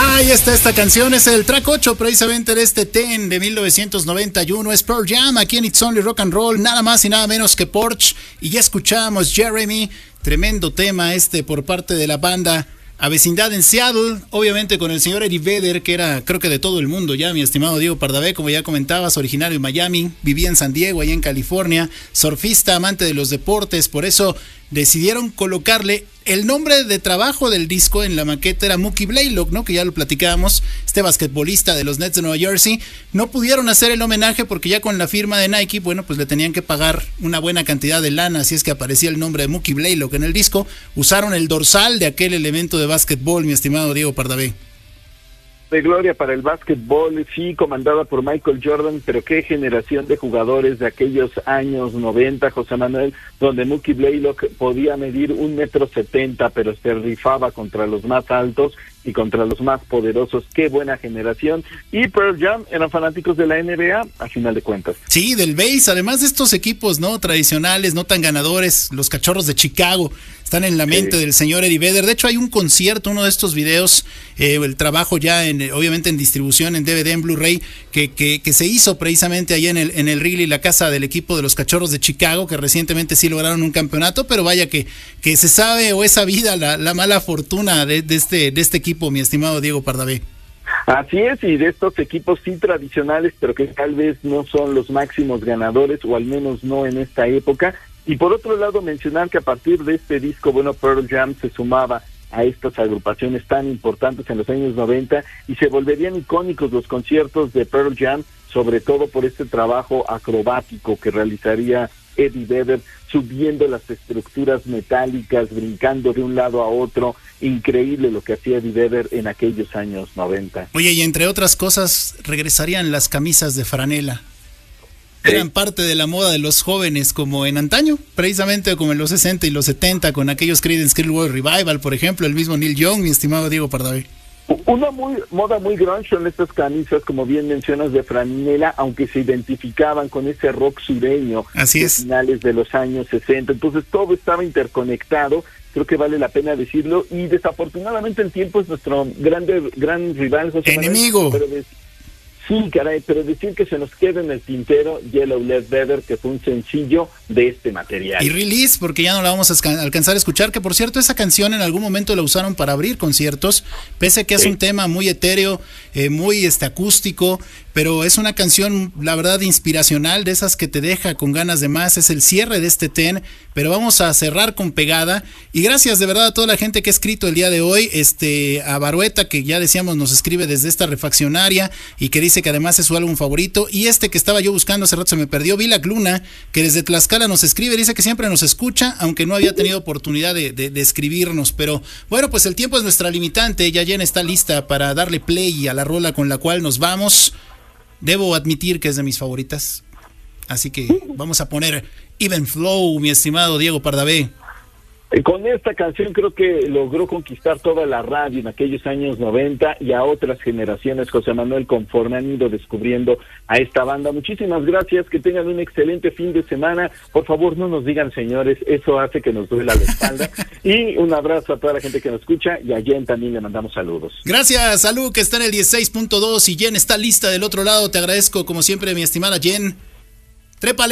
Ahí está esta canción, es el track 8 precisamente de este Ten de 1991, es Pearl Jam, aquí en It's Only Rock and Roll, nada más y nada menos que Porch, y ya escuchamos Jeremy, tremendo tema por parte de la banda A Vecindad en Seattle, obviamente con el señor Eddie Vedder, que era creo que de todo el mundo ya, mi estimado Diego Pardavé, como ya comentabas, originario de Miami, vivía en San Diego, allá en California, surfista, amante de los deportes, por eso decidieron colocarle el nombre de trabajo del disco en la maqueta era Mookie Blaylock, ¿no? Que ya lo platicábamos, este basquetbolista de los Nets de Nueva Jersey. No pudieron hacer el homenaje porque ya con la firma de Nike, bueno, pues le tenían que pagar una buena cantidad de lana, así es que aparecía el nombre de Mookie Blaylock en el disco. Usaron el dorsal de aquel elemento de básquetbol, mi estimado Diego Pardavé. De gloria para el básquetbol, sí, comandada por Michael Jordan, pero qué generación de jugadores de aquellos años 90, José Manuel, donde Mookie Blaylock podía medir 1,70 m, pero se rifaba contra los más altos y contra los más poderosos. Qué buena generación. Y Pearl Jam eran fanáticos de la NBA, a final de cuentas. Sí, del base, además de estos equipos no tradicionales, no tan ganadores, los Cachorros de Chicago están en la mente del señor Eddie Vedder. De hecho, hay un concierto, uno de estos videos, el trabajo ya obviamente en distribución en DVD, en Blu-ray, que se hizo precisamente ahí en el Wrigley, la casa del equipo de los Cachorros de Chicago, que recientemente sí lograron un campeonato, pero vaya que se sabe o es sabida la mala fortuna de este equipo, mi estimado Diego Pardavé. Así es, y de estos equipos sí tradicionales, pero que tal vez no son los máximos ganadores, o al menos no en esta época. Y por otro lado, mencionar que a partir de este disco, bueno, Pearl Jam se sumaba a estas agrupaciones tan importantes en los años 90 y se volverían icónicos los conciertos de Pearl Jam, sobre todo por este trabajo acrobático que realizaría Eddie Vedder, subiendo las estructuras metálicas, brincando de un lado a otro. Increíble lo que hacía Eddie Vedder en aquellos años 90. Oye, y entre otras cosas, regresarían las camisas de franela. Eran parte de la moda de los jóvenes, como en antaño, precisamente como en los 60 y los 70, con aquellos Creedence Clearwater Revival, por ejemplo, el mismo Neil Young, mi estimado Diego Pardavé. Una moda muy grunge son estas camisas, como bien mencionas, de franela, aunque se identificaban con ese rock sureño. Así es. Finales de los años 60, entonces todo estaba interconectado, creo que vale la pena decirlo, y desafortunadamente el tiempo es nuestro gran rival, José enemigo. Manuel, sí, caray, pero decir que se nos queda en el tintero Yellow Led Better, que fue un sencillo de este material. Y Release, porque ya no la vamos a alcanzar a escuchar, que por cierto esa canción en algún momento la usaron para abrir conciertos, pese a que es un tema muy etéreo, muy acústico, pero es una canción, la verdad, inspiracional, de esas que te deja con ganas de más. Es el cierre de este Ten, pero vamos a cerrar con pegada. Y gracias de verdad a toda la gente que ha escrito el día de hoy, a Barueta, que ya decíamos nos escribe desde esta refaccionaria y que dice que además es su álbum favorito, y que estaba yo buscando hace rato se me perdió, Vilac Luna, que desde Tlaxcala nos escribe, dice que siempre nos escucha, aunque no había tenido oportunidad de escribirnos, pero bueno, pues el tiempo es nuestra limitante. Ya Jen está lista para darle play a la rola con la cual nos vamos. Debo admitir que es de mis favoritas, así que vamos a poner Even Flow, mi estimado Diego Pardavé. Con esta canción creo que logró conquistar toda la radio en aquellos años 90 y a otras generaciones, José Manuel, conforme han ido descubriendo a esta banda. Muchísimas gracias, que tengan un excelente fin de semana. Por favor, no nos digan señores, eso hace que nos duela la espalda. Y un abrazo a toda la gente que nos escucha, y a Jen también le mandamos saludos. Gracias, salud, que está en el 16.2 y Jen está lista del otro lado. Te agradezco como siempre, mi estimada Jen. Trépale.